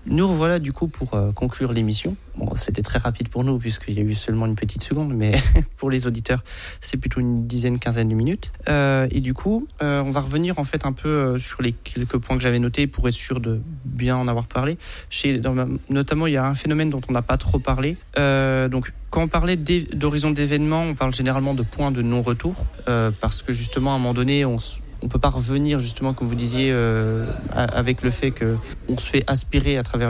Nous revoilà du coup pour conclure l'émission. Bon, c'était très rapide pour nous puisqu'il y a eu seulement une petite seconde, mais pour les auditeurs, c'est plutôt une quinzaine de minutes. Et du coup, on va revenir en fait un peu sur les quelques points que j'avais notés pour être sûr de bien en avoir parlé. Notamment, il y a un phénomène dont on n'a pas trop parlé. Donc, quand on parlait d'horizon d'événements, on parle généralement de points de non-retour parce que justement, à un moment donné, on peut pas revenir justement, comme vous disiez, avec le fait qu'on se fait aspirer à travers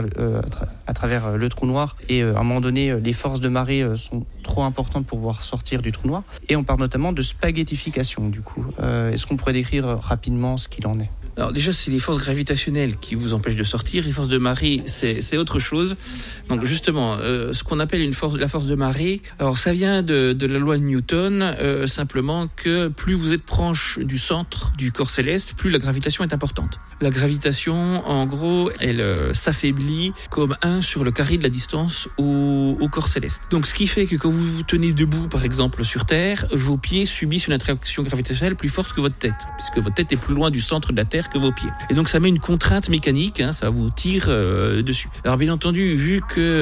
le trou noir et à un moment donné, les forces de marée sont trop importantes pour pouvoir sortir du trou noir. Et on parle notamment de spaghettification du coup. Est-ce qu'on pourrait décrire rapidement ce qu'il en est ? Alors déjà, c'est les forces gravitationnelles qui vous empêchent de sortir. Les forces de marée, c'est autre chose. Donc justement, ce qu'on appelle la force de marée, alors ça vient de la loi de Newton, simplement que plus vous êtes proche du centre du corps céleste, plus la gravitation est importante. La gravitation, en gros, elle s'affaiblit comme 1 sur le carré de la distance au corps céleste. Donc ce qui fait que quand vous vous tenez debout, par exemple, sur Terre, vos pieds subissent une attraction gravitationnelle plus forte que votre tête, puisque votre tête est plus loin du centre de la Terre que vos pieds. Et donc ça met une contrainte mécanique, ça vous tire dessus. Alors bien entendu, vu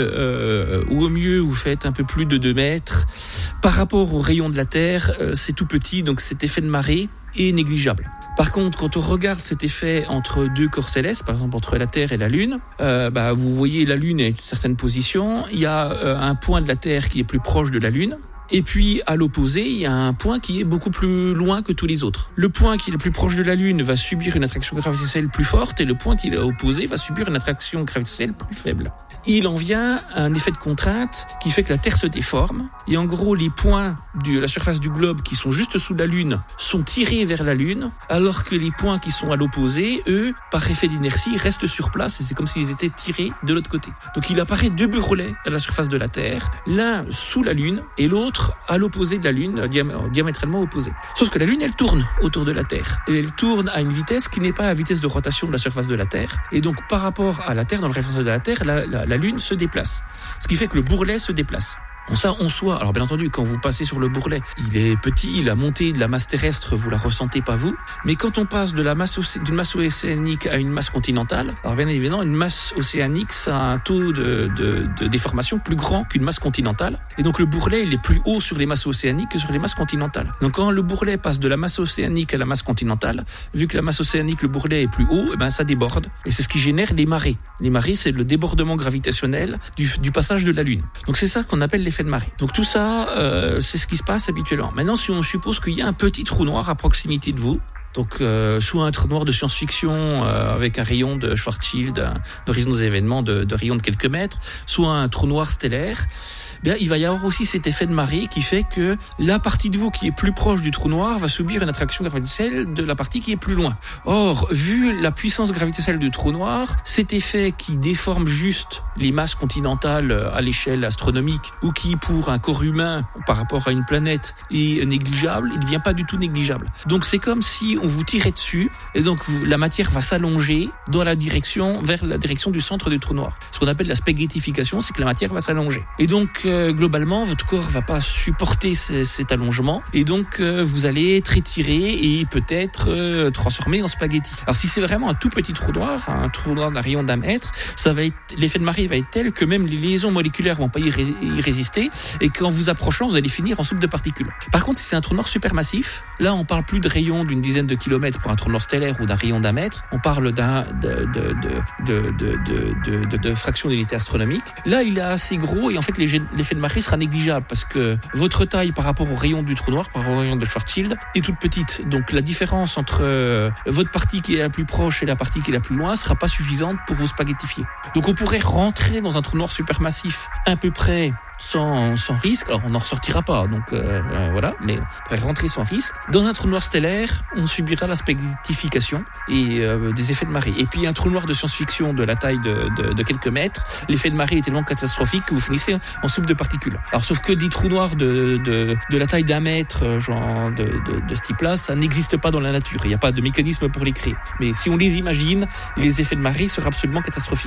que au mieux vous faites un peu plus de 2 mètres, par rapport au rayon de la Terre, c'est tout petit, donc cet effet de marée est négligeable. Par contre, quand on regarde cet effet entre 2 corps célestes, par exemple entre la Terre et la Lune, vous voyez la Lune à une certaine position, il y a un point de la Terre qui est plus proche de la Lune, et puis, à l'opposé, il y a un point qui est beaucoup plus loin que tous les autres. Le point qui est le plus proche de la Lune va subir une attraction gravitationnelle plus forte et le point qui est opposé va subir une attraction gravitationnelle plus faible. Il en vient un effet de contrainte qui fait que la Terre se déforme et en gros, les points de la surface du globe qui sont juste sous la Lune sont tirés vers la Lune alors que les points qui sont à l'opposé, eux, par effet d'inertie, restent sur place et c'est comme s'ils étaient tirés de l'autre côté. Donc il apparaît 2 bourrelets à la surface de la Terre, l'un sous la Lune et l'autre à l'opposé de la Lune, diamétralement opposé. Sauf que la Lune, elle tourne autour de la Terre. Et elle tourne à une vitesse qui n'est pas la vitesse de rotation de la surface de la Terre. Et donc, par rapport à la Terre, dans le référentiel de la Terre, la Lune se déplace. Ce qui fait que le bourrelet se déplace. Ça, en soi, alors bien entendu, quand vous passez sur le bourrelet, il est petit, la montée de la masse terrestre, vous la ressentez pas vous, mais quand on passe d'une masse océanique à une masse continentale, alors bien évidemment, une masse océanique, ça a un taux de déformation plus grand qu'une masse continentale, et donc le bourrelet, il est plus haut sur les masses océaniques que sur les masses continentales. Donc quand le bourrelet passe de la masse océanique à la masse continentale, vu que la masse océanique, le bourrelet est plus haut, ça déborde, et c'est ce qui génère les marées. Les marées, c'est le débordement gravitationnel du passage de la Lune. Donc c'est ça qu'on appelle l'effet de marée. Donc tout ça, c'est ce qui se passe habituellement. Maintenant, si on suppose qu'il y a un petit trou noir à proximité de vous, donc soit un trou noir de science-fiction avec un rayon de Schwarzschild, un horizon des événements de rayon de quelques mètres, soit un trou noir stellaire, il va y avoir aussi cet effet de marée qui fait que la partie de vous qui est plus proche du trou noir va subir une attraction gravitationnelle de la partie qui est plus loin. Or, vu la puissance gravitationnelle du trou noir, cet effet qui déforme juste les masses continentales à l'échelle astronomique ou qui, pour un corps humain par rapport à une planète, est négligeable, il ne devient pas du tout négligeable. Donc c'est comme si on vous tirait dessus et donc la matière va s'allonger vers la direction du centre du trou noir. Ce qu'on appelle la spaghettification, c'est que la matière va s'allonger. Et donc globalement, votre corps va pas supporter cet allongement et donc vous allez être étiré et peut-être transformé en spaghetti. Alors si c'est vraiment un tout petit trou noir d'un rayon d'1 mètre, l'effet de marée va être tel que même les liaisons moléculaires vont pas y résister et qu'en vous approchant, vous allez finir en soupe de particules. Par contre, si c'est un trou noir supermassif, là on parle plus de rayons d'une dizaine de kilomètres pour un trou noir stellaire ou d'un rayon d'1 mètre, on parle de fraction d'unité astronomique. Là, il est assez gros et en fait l'effet de marée sera négligeable parce que votre taille par rapport au rayon du trou noir, par rapport au rayon de Schwarzschild, est toute petite. Donc la différence entre votre partie qui est la plus proche et la partie qui est la plus loin sera pas suffisante pour vous spaghettifier. Donc on pourrait rentrer dans un trou noir supermassif à peu près sans risque. Alors on n'en ressortira pas, donc voilà, mais on pourrait rentrer sans risque. Dans un trou noir stellaire, on subira la spaghettification et des effets de marée. Et puis un trou noir de science-fiction de la taille de quelques mètres, l'effet de marée est tellement catastrophique que vous finissez en soupe de particules. Alors sauf que des trous noirs de la taille d'1 mètre, genre de ce type-là, ça n'existe pas dans la nature. Il n'y a pas de mécanisme pour les créer. Mais si on les imagine, les effets de marée seraient absolument catastrophiques.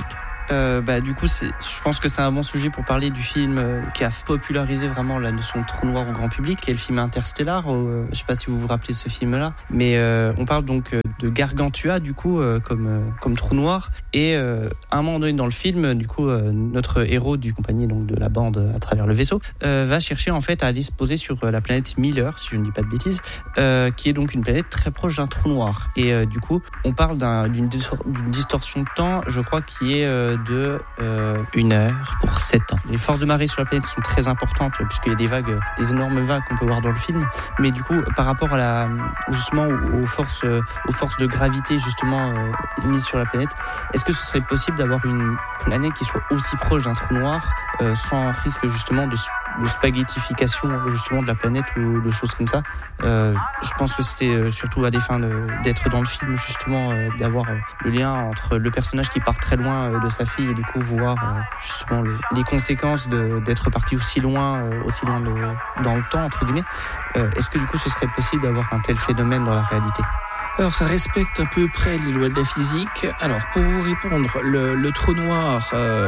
Du coup, je pense que c'est un bon sujet pour parler du film qui a popularisé vraiment la notion de trou noir au grand public, qui est le film Interstellar. Je sais pas si vous vous rappelez ce film-là, mais on parle donc de Gargantua, du coup, comme trou noir. Et à un moment donné dans le film, du coup, notre héros du compagnie donc de la bande à travers le vaisseau va chercher en fait à aller se poser sur la planète Miller, si je ne dis pas de bêtises, qui est donc une planète très proche d'un trou noir. Et du coup, on parle d'une distorsion de temps, je crois, qui est de 1 heure pour 7 ans. Les forces de marée sur la planète sont très importantes puisqu'il y a des vagues, des énormes vagues qu'on peut voir dans le film. Mais du coup, par rapport à justement aux forces de gravité justement mises sur la planète, est-ce que ce serait possible d'avoir une planète qui soit aussi proche d'un trou noir sans risque justement de spaghettification justement de la planète ou de choses comme ça? Je pense que c'était surtout à des fins d'être dans le film justement, d'avoir le lien entre le personnage qui part très loin de sa fille et du coup voir justement les conséquences d'être parti aussi loin dans le temps entre guillemets. Est-ce que du coup ce serait possible d'avoir un tel phénomène dans la réalité? Alors ça respecte à peu près les lois de la physique. Alors pour vous répondre, le trou noir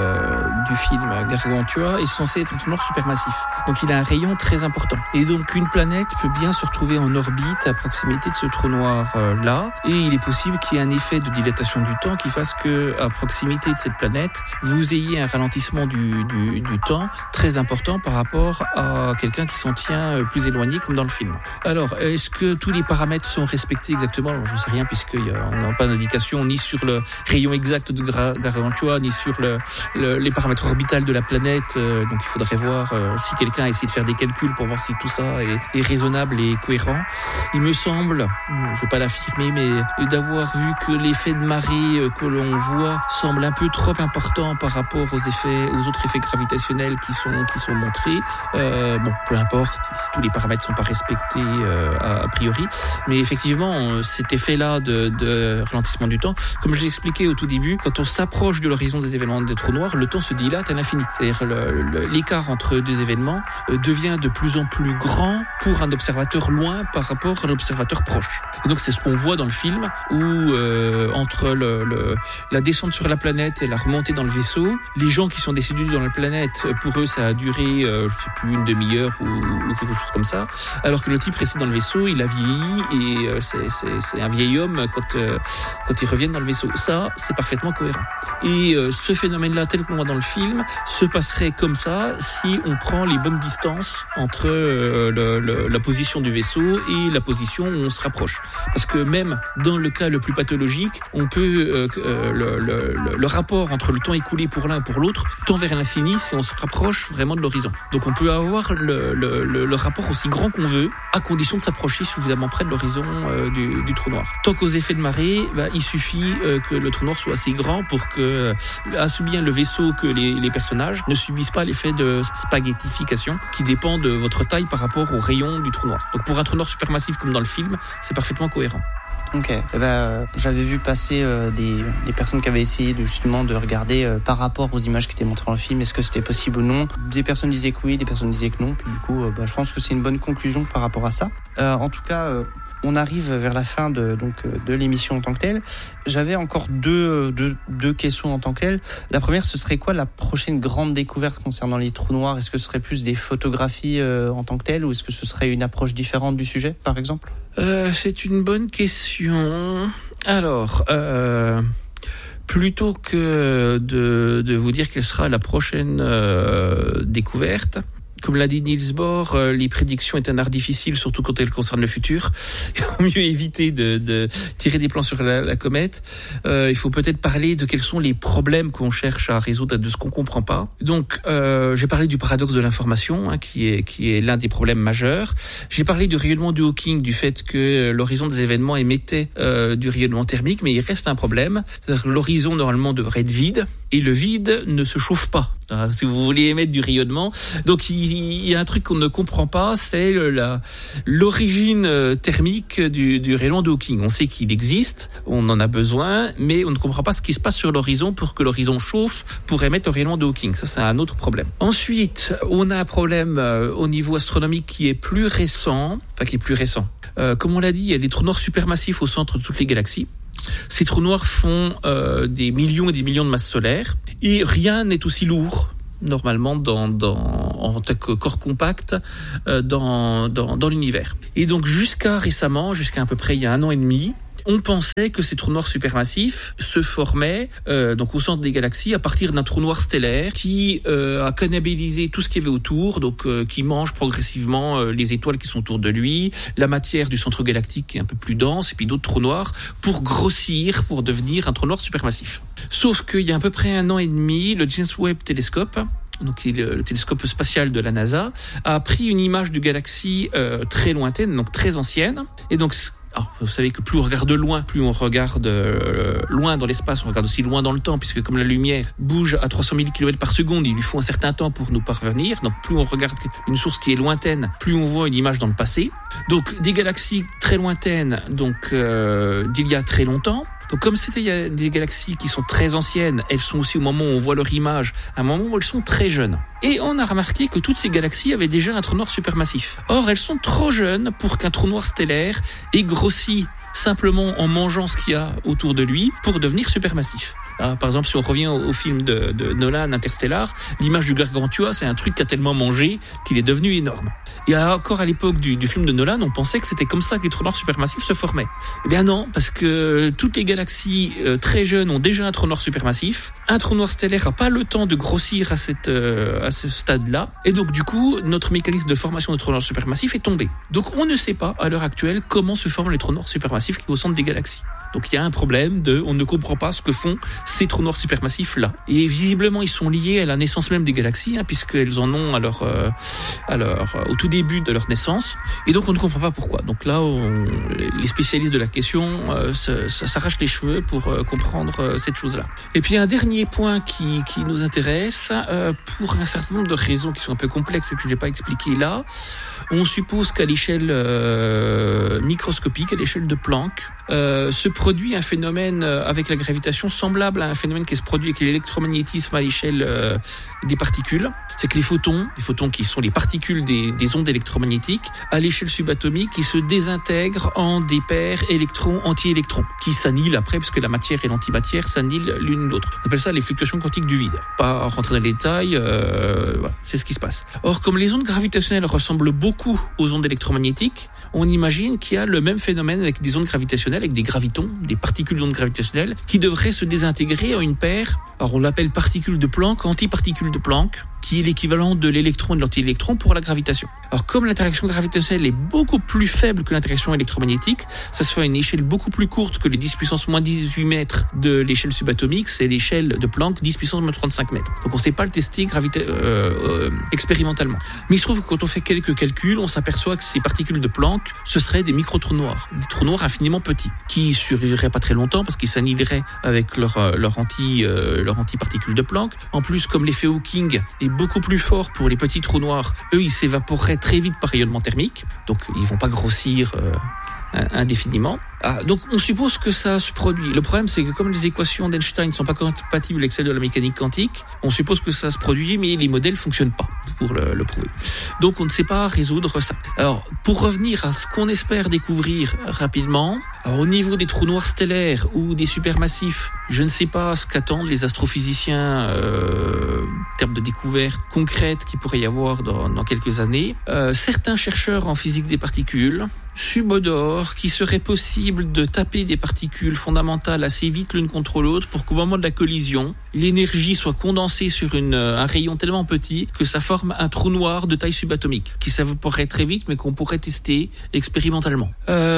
du film Gargantua est censé être un trou noir supermassif. Donc il a un rayon très important. Et donc une planète peut bien se retrouver en orbite à proximité de ce trou noir là. Et il est possible qu'il y ait un effet de dilatation du temps qui fasse que à proximité de cette planète, vous ayez un ralentissement du temps très important par rapport à quelqu'un qui s'en tient plus éloigné comme dans le film. Alors est-ce que tous les paramètres sont respectés exactement? Je ne sais rien puisqu'on n'a pas d'indication ni sur le rayon exact de Gargantua ni sur les paramètres orbitales de la planète. Donc il faudrait voir si quelqu'un a essayé de faire des calculs pour voir si tout ça est raisonnable et cohérent. Il me semble, je ne vais pas l'affirmer, mais d'avoir vu que l'effet de marée que l'on voit semble un peu trop important par rapport aux autres effets gravitationnels qui sont montrés. Peu importe si tous les paramètres sont pas respectés a priori, mais effectivement cet effet-là de ralentissement du temps, comme je l'ai expliqué au tout début, quand on s'approche de l'horizon des événements des trous noirs, le temps se dilate à l'infini. C'est-à-dire l'écart entre deux événements devient de plus en plus grand pour un observateur loin par rapport à l'observateur proche. Et donc c'est ce qu'on voit dans le film où entre la descente sur la planète et la remontée dans le vaisseau, les gens qui sont décédés dans la planète, pour eux ça a duré je sais plus une demi-heure ou quelque chose comme ça, alors que le type resté dans le vaisseau, il a vieilli et c'est un vieil homme quand ils reviennent dans le vaisseau. Ça, c'est parfaitement cohérent. Et ce phénomène-là, tel qu'on voit dans le film, se passerait comme ça si on prend les bonnes distances entre la position du vaisseau et la position où on se rapproche. Parce que même dans le cas le plus pathologique, on peut le rapport entre le temps écoulé pour l'un et pour l'autre tend vers l'infini si on se rapproche vraiment de l'horizon. Donc on peut avoir le rapport aussi grand qu'on veut, à condition de s'approcher suffisamment près de l'horizon du trou noir. Tant qu'aux effets de marée, il suffit que le trou noir soit assez grand pour que, aussi bien le vaisseau que les personnages ne subissent pas l'effet de spaghettification qui dépend de votre taille par rapport au rayon du trou noir. Donc pour un trou noir supermassif comme dans le film, c'est parfaitement cohérent. Ok, j'avais vu passer des personnes qui avaient essayé de regarder par rapport aux images qui étaient montrées dans le film, est-ce que c'était possible ou non. Des personnes disaient que oui, des personnes disaient que non, puis du coup je pense que c'est une bonne conclusion par rapport à ça. En tout cas, on arrive vers la fin de l'émission en tant que telle. J'avais encore deux questions en tant que telle. La première, ce serait quoi la prochaine grande découverte concernant les trous noirs? Est-ce que ce serait plus des photographies en tant que telles, ou est-ce que ce serait une approche différente du sujet, par exemple? C'est une bonne question. Alors, plutôt que de vous dire quelle sera la prochaine découverte, comme l'a dit Niels Bohr, les prédictions est un art difficile, surtout quand elles concernent le futur. Il vaut mieux éviter de tirer des plans sur la comète. Il faut peut-être parler de quels sont les problèmes qu'on cherche à résoudre, de ce qu'on comprend pas. Donc, j'ai parlé du paradoxe de l'information, qui est l'un des problèmes majeurs. J'ai parlé du rayonnement de Hawking, du fait que l'horizon des événements émettait du rayonnement thermique, mais il reste un problème. C'est-à-dire que l'horizon, normalement, devrait être vide, et le vide ne se chauffe pas. Si vous voulez émettre du rayonnement. Donc, il y a un truc qu'on ne comprend pas, c'est l'origine thermique du rayonnement de Hawking. On sait qu'il existe, on en a besoin, mais on ne comprend pas ce qui se passe sur l'horizon pour que l'horizon chauffe pour émettre le rayonnement de Hawking. Ça, c'est un autre problème. Ensuite, on a un problème au niveau astronomique qui est plus récent. Comme on l'a dit, il y a des trous noirs supermassifs au centre de toutes les galaxies. Ces trous noirs font des millions et des millions de masses solaires, et rien n'est aussi lourd normalement en tant que corps compact dans l'univers. Et donc jusqu'à récemment, jusqu'à à peu près il y a 1 an et demi, on pensait que ces trous noirs supermassifs se formaient donc au centre des galaxies à partir d'un trou noir stellaire qui a cannibalisé tout ce qu'il y avait autour, donc qui mange progressivement les étoiles qui sont autour de lui, la matière du centre galactique qui est un peu plus dense, et puis d'autres trous noirs pour grossir, pour devenir un trou noir supermassif. Sauf qu'il y a à peu près 1 an et demi, le James Webb Telescope, donc le télescope spatial de la NASA, a pris une image de galaxie très lointaine, donc très ancienne, et donc alors, vous savez que plus on regarde loin, plus on regarde loin dans l'espace, on regarde aussi loin dans le temps, puisque comme la lumière bouge à 300 000 km par seconde, il lui faut un certain temps pour nous parvenir. Donc plus on regarde une source qui est lointaine, plus on voit une image dans le passé. Donc des galaxies très lointaines, donc d'il y a très longtemps. Donc comme il y a des galaxies qui sont très anciennes, elles sont aussi au moment où on voit leur image, à un moment où elles sont très jeunes. Et on a remarqué que toutes ces galaxies avaient déjà un trou noir supermassif. Or, elles sont trop jeunes pour qu'un trou noir stellaire ait grossi simplement en mangeant ce qu'il y a autour de lui pour devenir supermassif. Par exemple, si on revient au film de Nolan, Interstellar, l'image du Gargantua, c'est un truc qui a tellement mangé qu'il est devenu énorme. Et encore à l'époque du film de Nolan, on pensait que c'était comme ça que les trous noirs supermassifs se formaient. Eh bien non, parce que toutes les galaxies très jeunes ont déjà un trou noir supermassif. Un trou noir stellaire n'a pas le temps de grossir à ce stade-là. Et donc du coup, notre mécanisme de formation de trous noirs supermassifs est tombé. Donc on ne sait pas à l'heure actuelle comment se forment les trous noirs supermassifs qui sont au centre des galaxies. Donc il y a un problème on ne comprend pas ce que font ces trous noirs supermassifs là. Et visiblement ils sont liés à la naissance même des galaxies, puisqu'elles en ont au tout début de leur naissance. Et donc on ne comprend pas pourquoi. Donc là, les spécialistes de la question s'arrachent les cheveux pour comprendre cette chose-là. Et puis un dernier point qui nous intéresse, pour un certain nombre de raisons qui sont un peu complexes et que je ne vais pas expliquer là. On suppose qu'à l'échelle microscopique, à l'échelle de Planck, se produit un phénomène avec la gravitation semblable à un phénomène qui se produit avec l'électromagnétisme à l'échelle des particules. C'est que les photons qui sont les particules des ondes électromagnétiques, à l'échelle subatomique, qui se désintègrent en des paires électrons-anti-électrons, qui s'annihilent après, puisque la matière et l'antimatière s'annihilent l'une l'autre. On appelle ça les fluctuations quantiques du vide. Pas rentrer dans les détails, voilà, c'est ce qui se passe. Or, comme les ondes gravitationnelles ressemblent beaucoup aux ondes électromagnétiques, on imagine qu'il y a le même phénomène avec des ondes gravitationnelles, avec des gravitons, des particules d'ondes gravitationnelles, qui devraient se désintégrer en une paire. Alors, on l'appelle particules de Planck, antiparticules de Planck, qui est l'équivalent de l'électron et de l'anti-électron pour la gravitation. Alors, comme l'interaction gravitationnelle est beaucoup plus faible que l'interaction électromagnétique, ça se fait à une échelle beaucoup plus courte que les 10 puissance moins 18 mètres de l'échelle subatomique, c'est l'échelle de Planck, 10 puissance moins 35 mètres. Donc, on ne sait pas le tester expérimentalement. Mais il se trouve que quand on fait quelques calculs, on s'aperçoit que ces particules de Planck, ce seraient des micro-trous noirs, des trous noirs infiniment petits, qui survivraient pas très longtemps parce qu'ils s'annihileraient avec leur antiparticule de Planck. En plus, comme l'effet Hawking est beaucoup plus fort pour les petits trous noirs, eux, ils s'évaporeraient très vite par rayonnement thermique, donc ils vont pas grossir indéfiniment. Donc on suppose que ça se produit. Le problème, c'est que comme les équations d'Einstein ne sont pas compatibles avec celles de la mécanique quantique, on suppose que ça se produit, mais les modèles fonctionnent pas pour le prouver. Donc on ne sait pas résoudre ça. Alors pour revenir à ce qu'on espère découvrir rapidement, alors, au niveau des trous noirs stellaires ou des supermassifs, je ne sais pas ce qu'attendent les astrophysiciens en termes de découvertes concrètes qu'il pourrait y avoir dans quelques années. Certains chercheurs en physique des particules subodorent qu'il serait possible de taper des particules fondamentales assez vite l'une contre l'autre pour qu'au moment de la collision, l'énergie soit condensée sur un rayon tellement petit que ça forme un trou noir de taille subatomique qui s'évaporerait très vite mais qu'on pourrait tester expérimentalement.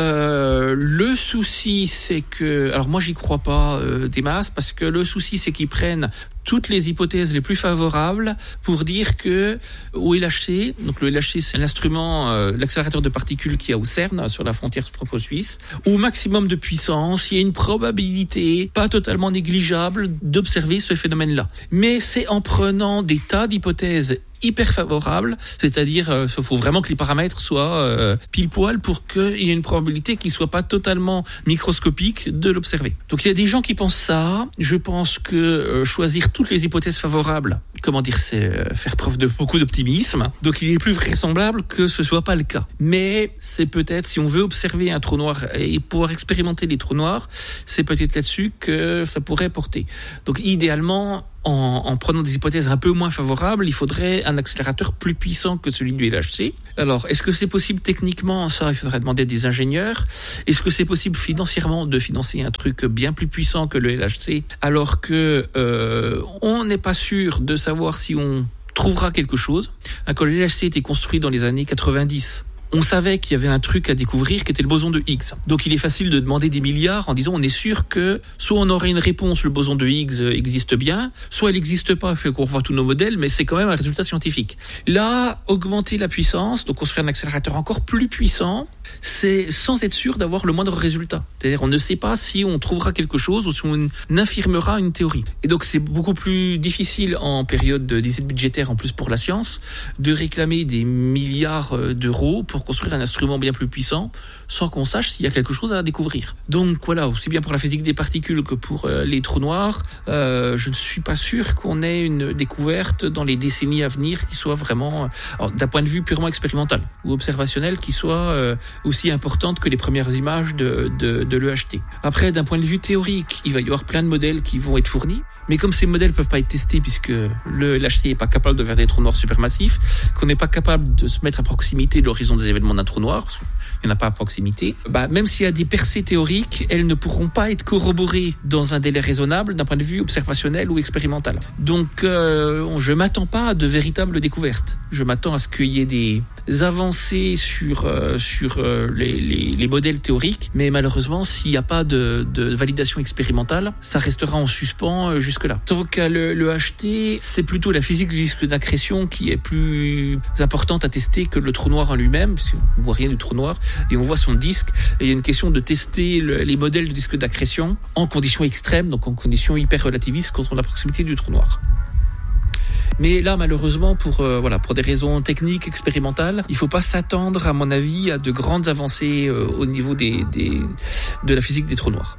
Le souci, c'est que... Alors moi, j'y crois pas des masses parce que le souci, c'est qu'ils prennent toutes les hypothèses les plus favorables pour dire que au LHC, donc le LHC c'est l'instrument, l'accélérateur de particules qu'il y a au CERN sur la frontière franco-suisse, au maximum de puissance, il y a une probabilité pas totalement négligeable d'observer ce phénomène-là. Mais c'est en prenant des tas d'hypothèses hyper favorable, c'est-à-dire il faut vraiment que les paramètres soient pile poil pour qu'il y ait une probabilité qu'il soit pas totalement microscopique de l'observer. Donc il y a des gens qui pensent ça. Je pense que choisir toutes les hypothèses favorables, c'est faire preuve de beaucoup d'optimisme. Donc il est plus vraisemblable que ce soit pas le cas. Mais c'est peut-être, si on veut observer un trou noir et pouvoir expérimenter les trous noirs, c'est peut-être là-dessus que ça pourrait porter. Donc idéalement, en prenant des hypothèses un peu moins favorables, il faudrait un accélérateur plus puissant que celui du LHC. Alors, est-ce que c'est possible techniquement? Ça, il faudrait demander à des ingénieurs. Est-ce que c'est possible financièrement de financer un truc bien plus puissant que le LHC, alors que on n'est pas sûr de savoir si on trouvera quelque chose? Quand le LHC était construit dans les années 90, on savait qu'il y avait un truc à découvrir qui était le boson de Higgs. Donc il est facile de demander des milliards en disant on est sûr que soit on aurait une réponse, le boson de Higgs existe bien, soit il n'existe pas, fait qu'on revoit tous nos modèles, mais c'est quand même un résultat scientifique. Là, augmenter la puissance, donc construire un accélérateur encore plus puissant, c'est sans être sûr d'avoir le moindre résultat. C'est-à-dire on ne sait pas si on trouvera quelque chose ou si on infirmera une théorie. Et donc c'est beaucoup plus difficile en période de disette budgétaire, en plus pour la science, de réclamer des milliards d'euros pour construire un instrument bien plus puissant sans qu'on sache s'il y a quelque chose à découvrir. Donc voilà, aussi bien pour la physique des particules que pour les trous noirs, je ne suis pas sûr qu'on ait une découverte dans les décennies à venir qui soit vraiment, d'un point de vue purement expérimental ou observationnel, qui soit aussi importante que les premières images de l'EHT. Après, d'un point de vue théorique, il va y avoir plein de modèles qui vont être fournis, mais comme ces modèles peuvent pas être testés puisque le LHC est pas capable de faire des trous noirs supermassifs, qu'on n'est pas capable de se mettre à proximité de l'horizon des événements d'un trou noir, parce qu'il n'y en a pas à proximité, même s'il y a des percées théoriques, elles ne pourront pas être corroborées dans un délai raisonnable d'un point de vue observationnel ou expérimental. Donc je m'attends pas à de véritables découvertes. Je m'attends à ce qu'il y ait des avancées sur les modèles théoriques, mais malheureusement s'il n'y a pas de validation expérimentale, ça restera en suspens jusque-là. Donc le HT, c'est plutôt la physique du disque d'accrétion qui est plus importante à tester que le trou noir en lui-même, puisqu'on ne voit rien du trou noir et on voit son disque, et il y a une question de tester les modèles du disque d'accrétion en conditions extrêmes, donc en conditions hyper relativistes quand on est à proximité du trou noir. Mais là, malheureusement, pour des raisons techniques, expérimentales, il ne faut pas s'attendre, à mon avis, à de grandes avancées au niveau de la physique des trous noirs.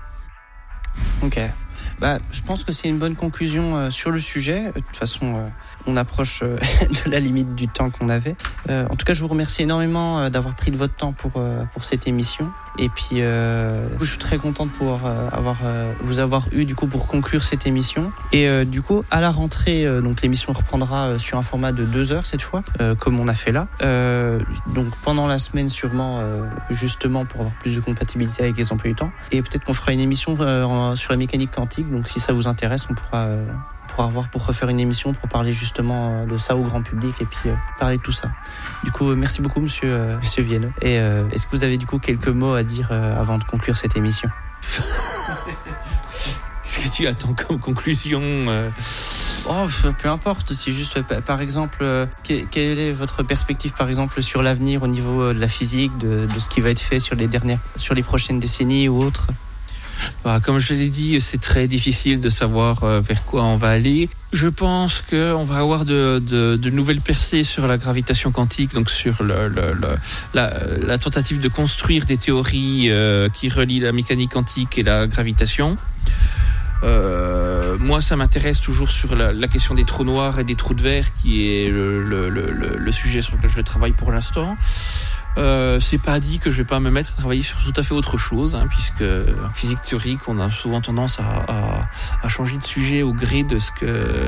Ok. Je pense que c'est une bonne conclusion sur le sujet. De toute façon, on approche de la limite du temps qu'on avait. En tout cas, je vous remercie énormément d'avoir pris de votre temps pour cette émission. Et puis, je suis très content de pouvoir vous avoir eu du coup pour conclure cette émission. Et du coup, à la rentrée, donc l'émission reprendra sur un format de 2 heures cette fois, comme on a fait là. Donc pendant la semaine sûrement, justement pour avoir plus de compatibilité avec les emplois du temps. Et peut-être qu'on fera une émission sur la mécanique quantique. Donc si ça vous intéresse, on pourra revoir pour refaire une émission pour parler justement de ça au grand public et puis parler de tout ça. Du coup, merci beaucoup monsieur Vienneux. Et est-ce que vous avez du coup quelques mots à dire avant de conclure cette émission? Qu'est-ce que tu attends comme conclusion peu importe, c'est juste par exemple quelle est votre perspective par exemple sur l'avenir au niveau de la physique, de ce qui va être fait sur les prochaines décennies ou autres? Comme je l'ai dit, c'est très difficile de savoir vers quoi on va aller. Je pense qu'on va avoir de nouvelles percées sur la gravitation quantique, donc sur la tentative de construire des théories qui relient la mécanique quantique et la gravitation. Moi, ça m'intéresse toujours sur la question des trous noirs et des trous de verre, qui est le sujet sur lequel je travaille pour l'instant. C'est pas dit que je vais pas me mettre à travailler sur tout à fait autre chose, puisque en physique théorique, on a souvent tendance à changer de sujet au gré de ce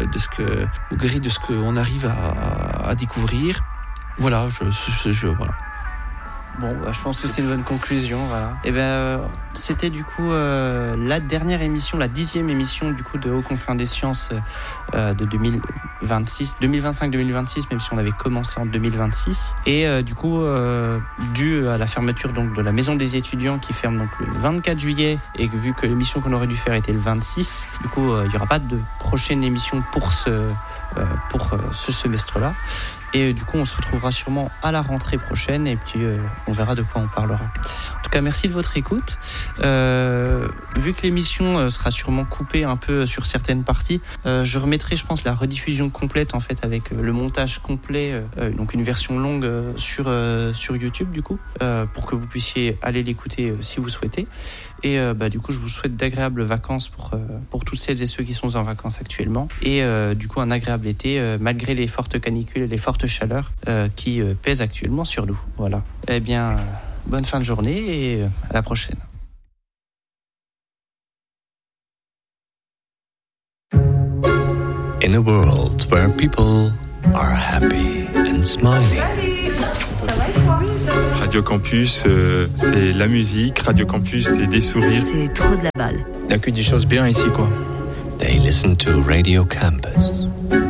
qu'on arrive à découvrir. Voilà, voilà. Bon, je pense que c'est une bonne conclusion, voilà. Et c'était du coup la dernière émission, la 10e émission du coup de Haut Conflans des Sciences de 2025-2026, même si on avait commencé en 2026. Et du coup, dû à la fermeture donc de la Maison des étudiants qui ferme donc le 24 juillet, et vu que l'émission qu'on aurait dû faire était le 26, du coup, il n'y aura pas de prochaine émission pour ce semestre-là. Et du coup, on se retrouvera sûrement à la rentrée prochaine et puis on verra de quoi on parlera. En tout cas, merci de votre écoute. Vu que l'émission sera sûrement coupée un peu sur certaines parties, je remettrai, je pense, la rediffusion complète en fait avec le montage complet, donc une version longue sur YouTube du coup, pour que vous puissiez aller l'écouter si vous souhaitez. Et du coup, je vous souhaite d'agréables vacances pour toutes celles et ceux qui sont en vacances actuellement. Et du coup, un agréable été malgré les fortes canicules et les fortes chaleurs qui pèsent actuellement sur nous. Voilà. Eh bien, bonne fin de journée et à la prochaine. In a world where people are happy and smiling. Radio Campus, c'est la musique. Radio Campus, c'est des sourires. C'est trop de la balle. Il n'y a que des choses bien ici, quoi. They listen to Radio Campus.